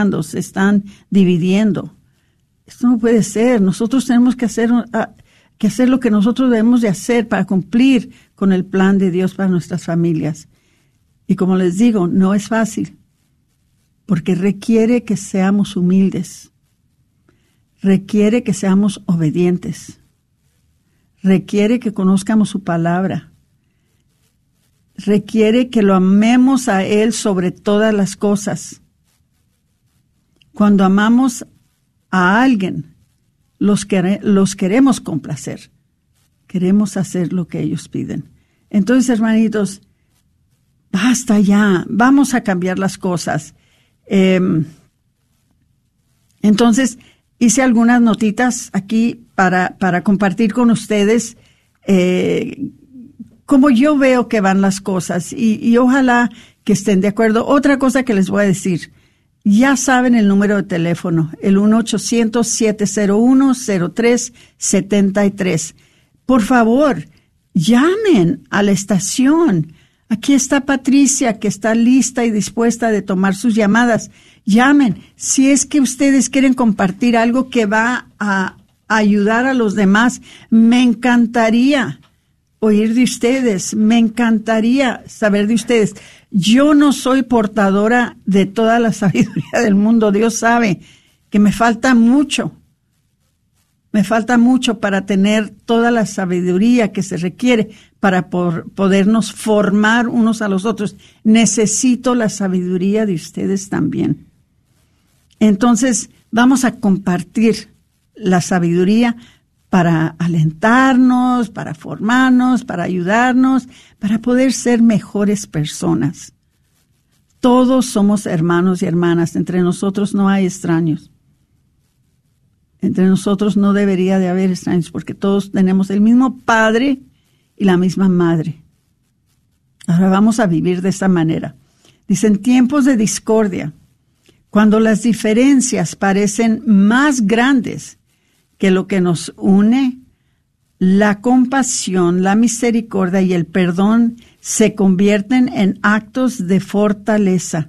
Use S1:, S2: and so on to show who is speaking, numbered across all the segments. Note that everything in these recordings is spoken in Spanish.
S1: se están dividiendo. Esto no puede ser. Nosotros tenemos que hacer lo que nosotros debemos de hacer para cumplir con el plan de Dios para nuestras familias. Y como les digo, no es fácil, porque requiere que seamos humildes, requiere que seamos obedientes, requiere que conozcamos su palabra, requiere que lo amemos a Él sobre todas las cosas. Cuando amamos a alguien, los queremos complacer, queremos hacer lo que ellos piden. Entonces, hermanitos, basta ya, vamos a cambiar las cosas. Entonces, hice algunas notitas aquí para compartir con ustedes cómo yo veo que van las cosas y ojalá que estén de acuerdo. Otra cosa que les voy a decir, ya saben el número de teléfono, el 1-800-701-0373. Por favor, llamen a la estación. Aquí está Patricia, que está lista y dispuesta de tomar sus llamadas. Llamen. Si es que ustedes quieren compartir algo que va a ayudar a los demás, me encantaría oír de ustedes. Me encantaría saber de ustedes. Yo no soy portadora de toda la sabiduría del mundo. Dios sabe que me falta mucho. Me falta mucho para tener toda la sabiduría que se requiere para podernos formar unos a los otros. Necesito la sabiduría de ustedes también. Entonces, vamos a compartir la sabiduría para alentarnos, para formarnos, para ayudarnos, para poder ser mejores personas. Todos somos hermanos y hermanas. Entre nosotros no hay extraños. Entre nosotros no debería de haber extraños porque todos tenemos el mismo Padre y la misma Madre. Ahora vamos a vivir de esa manera. Dicen, tiempos de discordia, cuando las diferencias parecen más grandes que lo que nos une, la compasión, la misericordia y el perdón se convierten en actos de fortaleza.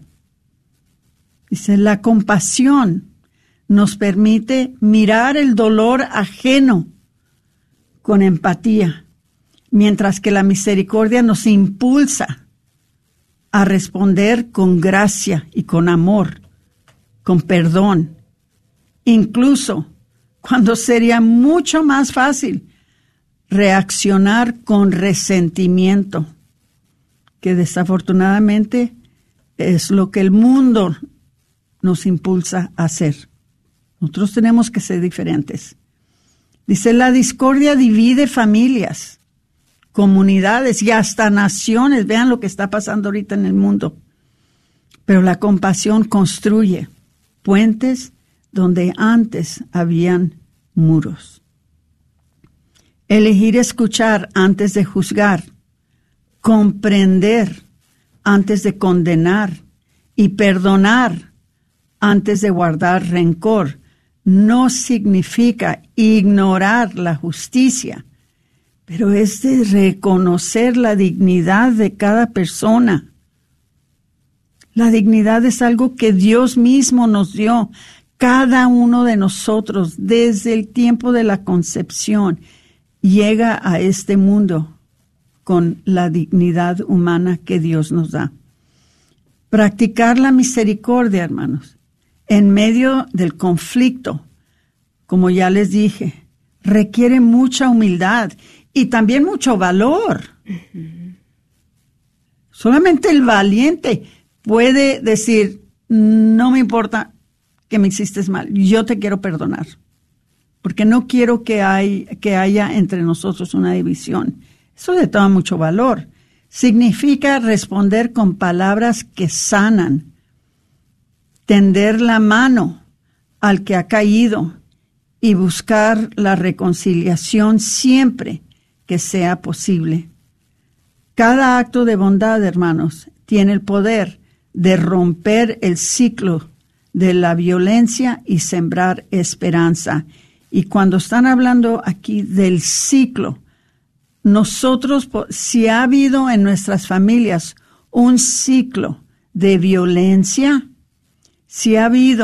S1: Dice, la compasión nos permite mirar el dolor ajeno con empatía, mientras que la misericordia nos impulsa a responder con gracia y con amor, con perdón, incluso cuando sería mucho más fácil reaccionar con resentimiento, que desafortunadamente es lo que el mundo nos impulsa a hacer. Nosotros tenemos que ser diferentes. Dice, la discordia divide familias, comunidades y hasta naciones. Vean lo que está pasando ahorita en el mundo. Pero la compasión construye puentes donde antes habían muros. Elegir escuchar antes de juzgar, comprender antes de condenar y perdonar antes de guardar rencor no significa ignorar la justicia, pero es de reconocer la dignidad de cada persona. La dignidad es algo que Dios mismo nos dio. Cada uno de nosotros, desde el tiempo de la concepción, llega a este mundo con la dignidad humana que Dios nos da. Practicar la misericordia, hermanos, en medio del conflicto, como ya les dije, requiere mucha humildad y también mucho valor. Solamente el valiente puede decir, no me importa que me hiciste mal, yo te quiero perdonar, porque no quiero que haya entre nosotros una división. Eso le toma mucho valor. Significa responder con palabras que sanan, tender la mano al que ha caído y buscar la reconciliación siempre que sea posible. Cada acto de bondad, hermanos, tiene el poder de romper el ciclo de la violencia y sembrar esperanza. Y cuando están hablando aquí del ciclo, nosotros, si ha habido en nuestras familias un ciclo de violencia, si ha habido